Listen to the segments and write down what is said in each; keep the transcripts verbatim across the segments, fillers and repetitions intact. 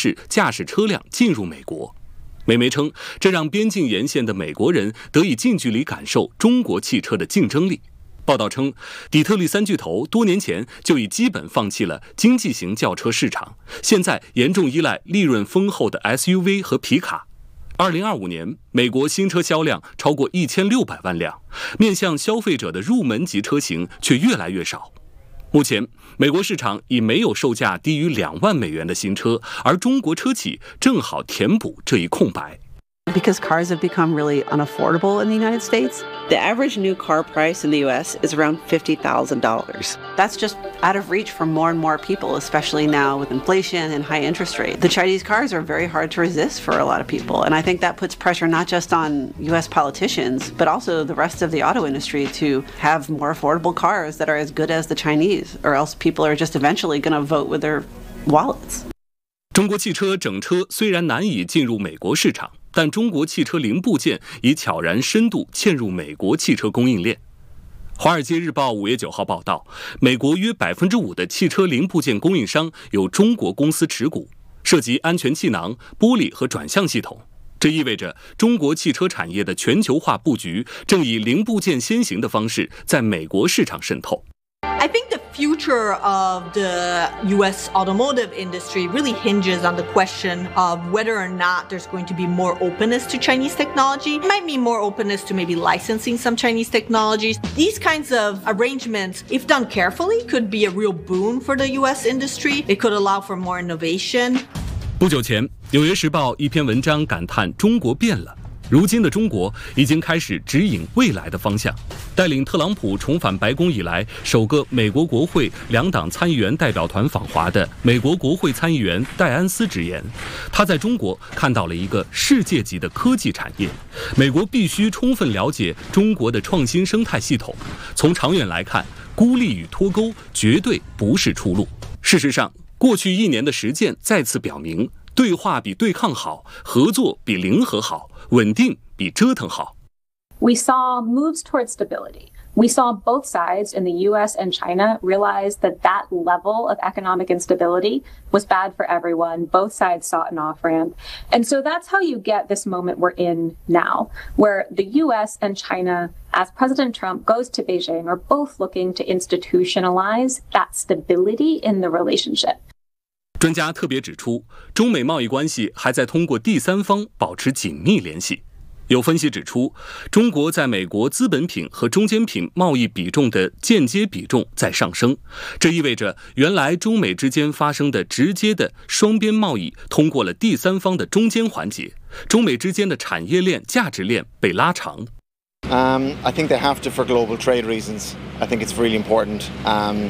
士驾驶车辆进入美国。美媒称，这让边境沿线的美国人得以近距离感受中国汽车的竞争力。报道称，底特律三巨头多年前就已基本放弃了经济型轿车市场，现在严重依赖利润丰厚的 S U V 和皮卡。二零二五年，美国新车销量超过一千六百万辆，面向消费者的入门级车型却越来越少。目前，美国市场已没有售价低于两万美元的新车，而中国车企正好填补这一空白。 Because cars have become really unaffordable in the United States, the average new car price in the U S is around fifty thousand dollars. That's just out of reach for more and more people, especially now with inflation and high interest rates. The Chinese cars are very hard to resist for a lot of people, and I think that puts pressure not just on U S politicians, but also the rest of the auto industry to have more affordable cars that are as good as the Chinese, or else people are just eventually going to vote with their wallets. 中国汽车整车虽然难以进入美国市场，但中国汽车零部件已悄然深度嵌入美国汽车供应链。华尔街日报五月九号报道，美国约百分之五的汽车零部件供应商有中国公司持股，涉及安全气囊、玻璃和转向系统。这意味着中国汽车产业的全球化布局正以零部件先行的方式在美国市场渗透。 I think the future of the U S automotive industry really hinges on the question of whether or not there's going to be more openness to Chinese technology. It might mean more openness to maybe licensing some Chinese technologies. These kinds of arrangements, if done carefully, could be a real boon for the U S industry. It could allow for more innovation. 不久前，《纽约时报》一篇文章感叹中国变了。如今的中国已经开始指引未来的方向。带领特朗普重返白宫以来，首个美国国会两党参议员代表团访华的美国国会参议员戴安斯直言，他在中国看到了一个世界级的科技产业，美国必须充分了解中国的创新生态系统。从长远来看，孤立与脱钩绝对不是出路。事实上，过去一年的实践再次表明，对话比对抗好，合作比零和好，稳定比折腾好。 We saw moves towards stability. We saw both sides in the U S and China realize that that level of economic instability was bad for everyone. Both sides saw an off-ramp. And so that's how you get this moment we're in now, where the U S and China, as President Trump goes to Beijing, are both looking to institutionalize that stability in the relationship. 专家特别指出，中美贸易关系还在通过第三方保持紧密联系。有分析指出，中国在美国资本品和中间品贸易比重的间接比重在上升，这意味着原来中美之间发生的直接的双边贸易通过了第三方的中间环节，中美之间的产业链、价值链被拉长。 Um, I think they have to for global trade reasons. I think it's really important. Um,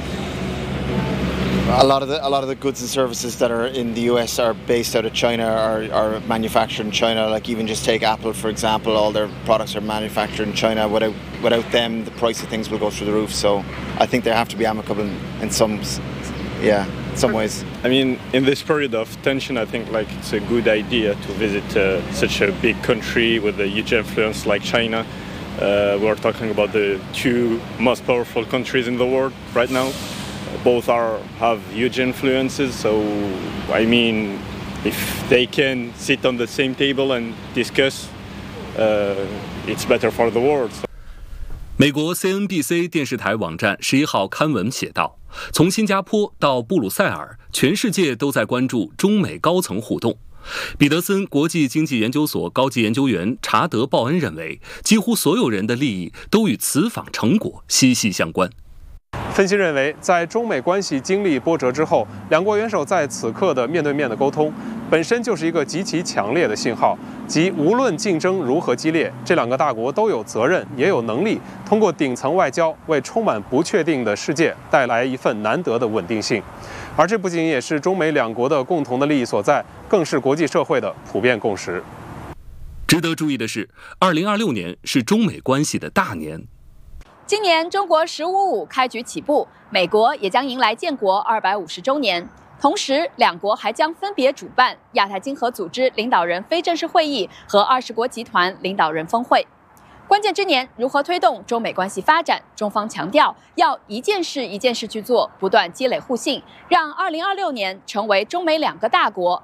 A lot of the a lot of the goods and services that are in the U S are based out of China or are manufactured in China. Like even just take Apple for example, all their products are manufactured in China. Without without them, the price of things will go through the roof. So I think they have to be amicable in, in some, yeah, in some ways. I mean, in this period of tension, I think like it's a good idea to visit uh, such a big country with a huge influence like China. Uh, we're talking about the two most powerful countries in the world right now. Both are have huge influences, so I mean, if they can sit on the same table and discuss, uh, it's better for the world. 美国 C N B C 电视台网站十一号刊文写道，从新加坡到布鲁塞尔，全世界都在关注中美高层互动。彼得森国际经济研究所高级研究员查德·鲍恩认为，几乎所有人的利益都与此访成果息息相关。 分析认为，在中美关系经历波折之后，两国元首在此刻的面对面的沟通，本身就是一个极其强烈的信号，即无论竞争如何激烈，这两个大国都有责任，也有能力通过顶层外交，为充满不确定的世界带来一份难得的稳定性。而这不仅也是中美两国的共同的利益所在，更是国际社会的普遍共识。 值得注意的是，二零二六年是中美关系的大年。 今年中国“十五五”开局起步，美国也将迎来建国二百五十周年。同时，两国还将分别主办亚太经合组织领导人非正式会议和二十国集团领导人峰会。关键之年，如何推动中美关系发展？中方强调要一件事一件事去做，不断积累互信，让二零二六年成为中美两个大国